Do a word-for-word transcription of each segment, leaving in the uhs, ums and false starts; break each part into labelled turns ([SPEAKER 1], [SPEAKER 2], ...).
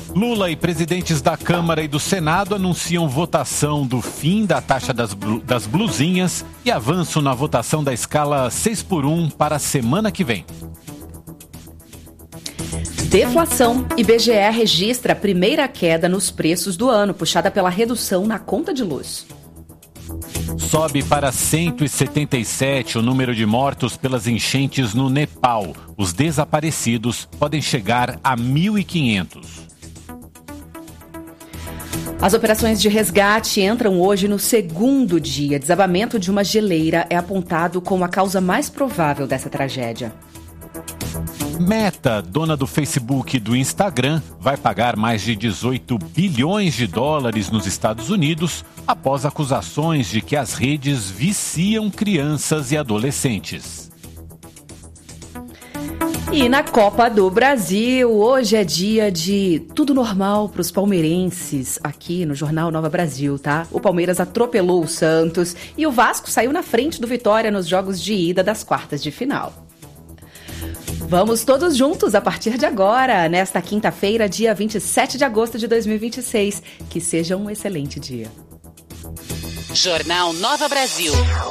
[SPEAKER 1] Lula e presidentes da Câmara e do Senado anunciam votação do fim da taxa das, blu- das blusinhas e avanço na votação da escala seis por um para a semana que vem.
[SPEAKER 2] Deflação. I B G E registra a primeira queda nos preços do ano, puxada pela redução na conta de luz.
[SPEAKER 1] Sobe para cento e setenta e sete o número de mortos pelas enchentes no Nepal. Os desaparecidos podem chegar a mil e quinhentos.
[SPEAKER 2] As operações de resgate entram hoje no segundo dia. Desabamento de uma geleira é apontado como a causa mais provável dessa tragédia.
[SPEAKER 1] Meta, dona do Facebook e do Instagram, vai pagar mais de dezoito bilhões de dólares nos Estados Unidos após acusações de que as redes viciam crianças e adolescentes.
[SPEAKER 2] E na Copa do Brasil, hoje é dia de tudo normal para os palmeirenses, aqui no Jornal Nova Brasil, tá? O Palmeiras atropelou o Santos e o Vasco saiu na frente do Vitória nos jogos de ida das quartas de final. Vamos todos juntos a partir de agora, nesta quinta-feira, dia vinte e sete de agosto de dois mil e vinte e seis. Que seja um excelente dia.
[SPEAKER 3] Jornal Nova Brasil.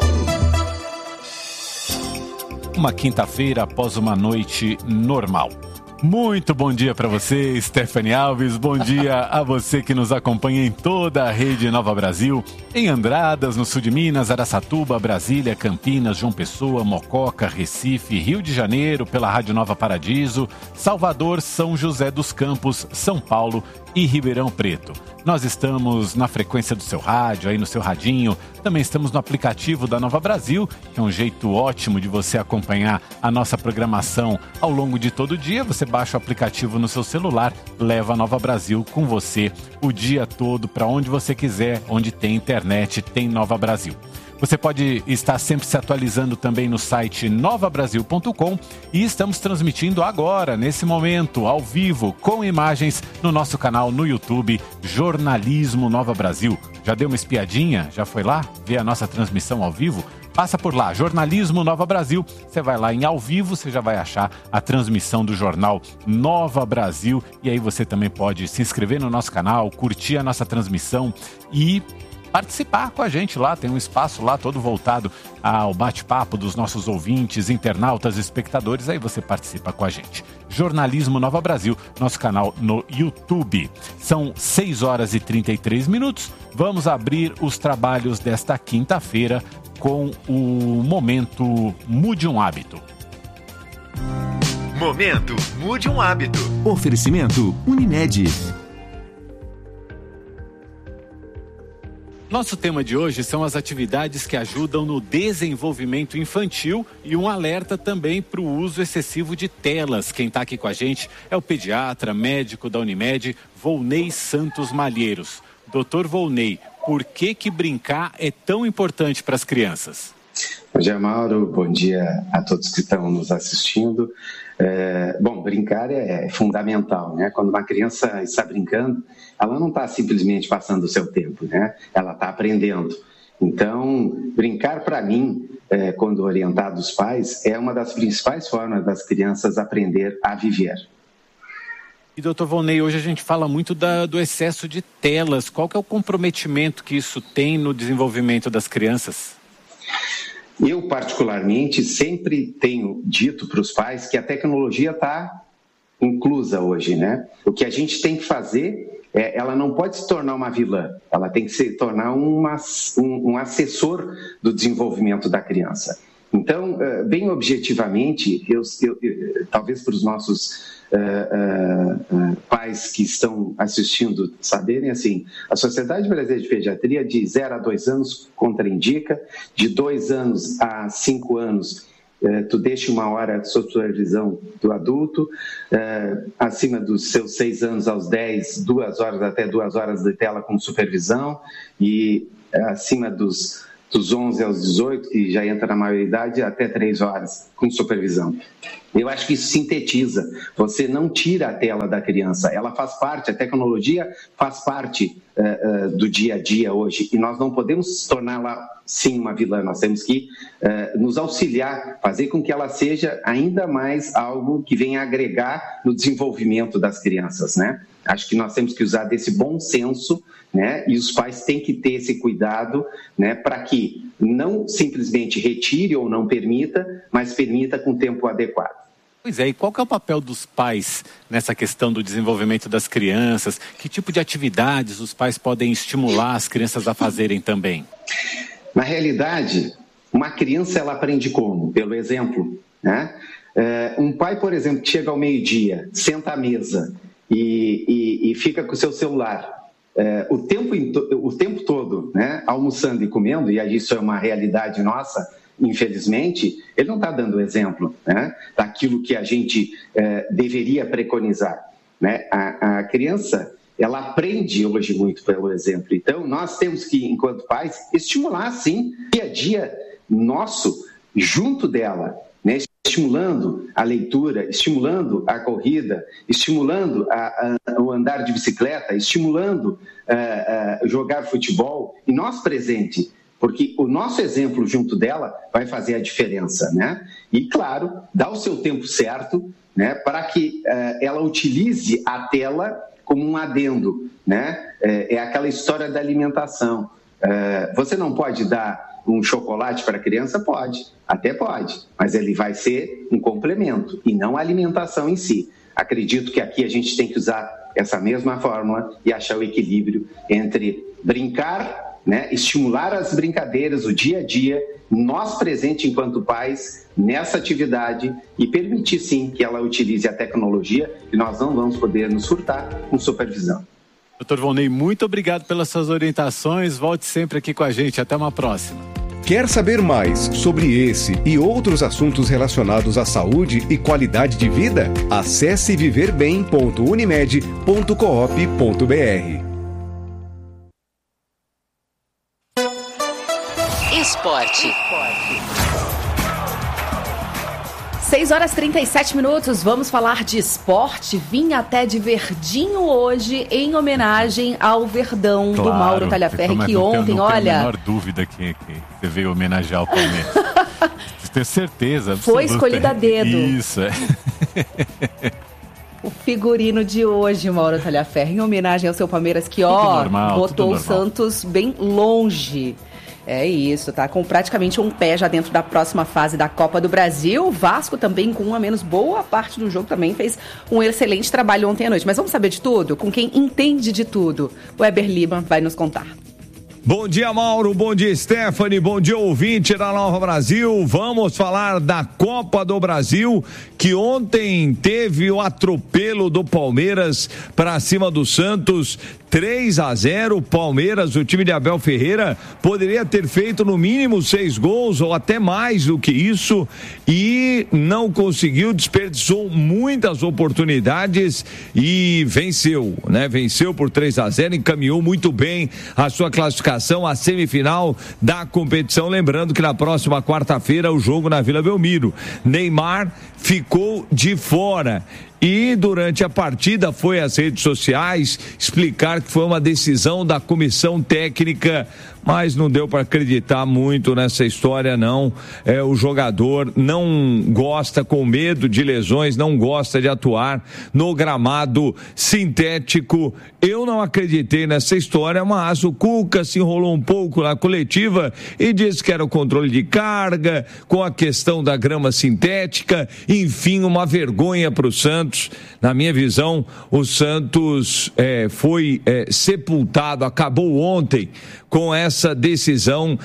[SPEAKER 1] Uma quinta-feira após uma noite normal. Muito bom dia para você, Stephanie Alves. Bom dia a você que nos acompanha em toda a rede Nova Brasil, em Andradas, no sul de Minas, Araçatuba, Brasília, Campinas, João Pessoa, Mococa, Recife, Rio de Janeiro, pela Rádio Nova Paradiso, Salvador, São José dos Campos, São Paulo e Ribeirão Preto. Nós estamos na frequência do seu rádio, aí no seu radinho. Também estamos no aplicativo da Nova Brasil, que é um jeito ótimo de você acompanhar a nossa programação ao longo de todo o dia. Você baixa o aplicativo no seu celular, leva a Nova Brasil com você o dia todo, para onde você quiser, onde tem internet, tem Nova Brasil. Você pode estar sempre se atualizando também no site nova brasil ponto com e estamos transmitindo agora, nesse momento, ao vivo, com imagens, no nosso canal no YouTube, Jornalismo Nova Brasil. Já deu uma espiadinha? Já foi lá ver a nossa transmissão ao vivo? Passa por lá, Jornalismo Nova Brasil. Você vai lá em ao vivo, você já vai achar a transmissão do jornal Nova Brasil. E aí você também pode se inscrever no nosso canal, curtir a nossa transmissão e participar com a gente lá. Tem um espaço lá todo voltado ao bate-papo dos nossos ouvintes, internautas, espectadores. Aí você participa com a gente. Jornalismo Nova Brasil, nosso canal no YouTube. São seis horas e trinta e três minutos. Vamos abrir os trabalhos desta quinta-feira com o Momento Mude um Hábito.
[SPEAKER 4] Momento Mude um Hábito. Oferecimento Unimed.
[SPEAKER 1] Nosso tema de hoje são as atividades que ajudam no desenvolvimento infantil e um alerta também para o uso excessivo de telas. Quem está aqui com a gente é o pediatra, médico da Unimed, Volney Santos Malheiros. doutor Volney, por que que brincar é tão importante para as crianças?
[SPEAKER 5] Bom dia, Mauro. Bom dia a todos que estão nos assistindo. É, bom, brincar é fundamental, né? Quando uma criança está brincando, ela não está simplesmente passando o seu tempo, né? Ela está aprendendo. Então, brincar para mim, é, quando orientado os pais, é uma das principais formas das crianças aprender a viver.
[SPEAKER 1] E, doutor Volney, hoje a gente fala muito da, do excesso de telas. Qual que é o comprometimento que isso tem no desenvolvimento das crianças?
[SPEAKER 5] Eu, particularmente, sempre tenho dito para os pais que a tecnologia está inclusa hoje, né? O que a gente tem que fazer, é, ela não pode se tornar uma vilã, ela tem que se tornar uma, um, um assessor do desenvolvimento da criança. Então, bem objetivamente, eu, eu, eu, talvez para os nossos uh, uh, uh, pais que estão assistindo saberem, assim, a Sociedade Brasileira de Pediatria de zero a dois anos contraindica, de dois anos a cinco anos uh, tu deixa uma hora de supervisão do adulto, uh, acima dos seus seis anos aos dez, duas horas até duas horas de tela com supervisão, e uh, acima dos dos onze aos dezoito, que já entra na maioridade, até três horas com supervisão. Eu acho que isso sintetiza. Você não tira a tela da criança, ela faz parte, a tecnologia faz parte uh, uh, do dia a dia hoje, e nós não podemos torná-la, sim, uma vilã. Nós temos que uh, nos auxiliar, fazer com que ela seja ainda mais algo que venha agregar no desenvolvimento das crianças, né? Acho que nós temos que usar desse bom senso, né? E os pais têm que ter esse cuidado, né? Para que não simplesmente retire ou não permita, mas permita com o tempo adequado.
[SPEAKER 1] Pois é, e qual que é o papel dos pais nessa questão do desenvolvimento das crianças? Que tipo de atividades os pais podem estimular as crianças a fazerem também?
[SPEAKER 5] Na realidade, uma criança ela aprende como? Pelo exemplo, né? Um pai, por exemplo, que chega ao meio-dia, senta à mesa e, e, e fica com o seu celular é, o, tempo, o tempo todo, né, almoçando e comendo, e isso é uma realidade nossa, infelizmente, ele não está dando exemplo, né, daquilo que a gente é, deveria preconizar, né? A, a criança, ela aprende hoje muito pelo exemplo. Então, nós temos que, enquanto pais, estimular, sim, dia a dia nosso, junto dela, né? Estimulando a leitura, estimulando a corrida, estimulando a, a, o andar de bicicleta, estimulando a, a jogar futebol, e nós presente, porque o nosso exemplo junto dela vai fazer a diferença, né? E, claro, dá o seu tempo certo, né, para que uh, ela utilize a tela como um adendo, né? É, é aquela história da alimentação. Uh, você não pode dar um chocolate para a criança? Pode, até pode, mas ele vai ser um complemento e não a alimentação em si. Acredito que aqui a gente tem que usar essa mesma fórmula e achar o equilíbrio entre brincar, né, estimular as brincadeiras, o dia a dia, nós presentes enquanto pais nessa atividade e permitir sim que ela utilize a tecnologia, que nós não vamos poder nos furtar com supervisão.
[SPEAKER 1] doutor Volney, muito obrigado pelas suas orientações, volte sempre aqui com a gente, até uma próxima.
[SPEAKER 6] Quer saber mais sobre esse e outros assuntos relacionados à saúde e qualidade de vida? Acesse viver bem ponto unimed ponto coop ponto br.
[SPEAKER 3] Esporte.
[SPEAKER 2] seis horas e trinta e sete minutos, vamos falar de esporte. Vim até de Verdinho hoje em homenagem ao Verdão, claro, do Mauro Talhaferri, que ontem,
[SPEAKER 1] não
[SPEAKER 2] olha...
[SPEAKER 1] Não tenho a menor dúvida que, que você veio homenagear o Palmeiras. Tenho certeza absoluta.
[SPEAKER 2] Foi escolhido a dedo.
[SPEAKER 1] Isso, é.
[SPEAKER 2] O figurino de hoje, Mauro Talhaferri, em homenagem ao seu Palmeiras, que, ó, normal, botou o Santos bem longe. É isso, tá? Com praticamente um pé já dentro da próxima fase da Copa do Brasil. O Vasco também, com uma menos boa parte do jogo, também fez um excelente trabalho ontem à noite. Mas vamos saber de tudo? Com quem entende de tudo. O Weber Lima vai nos contar.
[SPEAKER 7] Bom dia, Mauro, bom dia, Stephanie, bom dia, ouvinte da Nova Brasil. Vamos falar da Copa do Brasil, que ontem teve o atropelo do Palmeiras para cima do Santos, três a zero. Palmeiras, o time de Abel Ferreira, poderia ter feito no mínimo seis gols ou até mais do que isso e não conseguiu, desperdiçou muitas oportunidades e venceu, né? Venceu por três a zero, encaminhou muito bem a sua classificação à semifinal da competição. Lembrando que na próxima quarta-feira o jogo na Vila Belmiro. Neymar ficou de fora. E durante a partida foi às redes sociais explicar que foi uma decisão da comissão técnica, mas não deu para acreditar muito nessa história, não. É, o jogador não gosta, com medo de lesões, não gosta de atuar no gramado sintético. Eu não acreditei nessa história, mas o Cuca se enrolou um pouco na coletiva e disse que era o controle de carga, com a questão da grama sintética, enfim, uma vergonha para o Santos. Na minha visão, o Santos é, foi é, sepultado, acabou ontem com essa decisão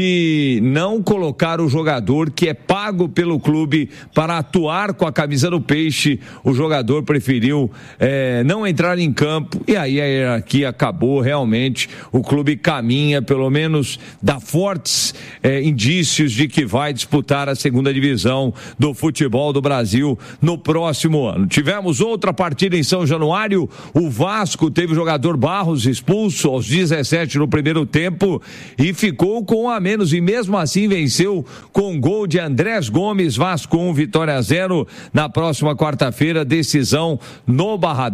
[SPEAKER 7] de não colocar o jogador que é pago pelo clube para atuar com a camisa do Peixe. O jogador preferiu é, não entrar em campo e aí a hierarquia acabou. Realmente o clube caminha, pelo menos dá fortes é, indícios de que vai disputar a segunda divisão do futebol do Brasil no próximo ano. Tivemos outra partida em São Januário, o Vasco teve o jogador Barros expulso aos dezessete no primeiro tempo e ficou com um a menos e mesmo assim venceu com gol de Andrés Gomes. Vasco um, Vitória zero. Na próxima quarta-feira, decisão no Barradão.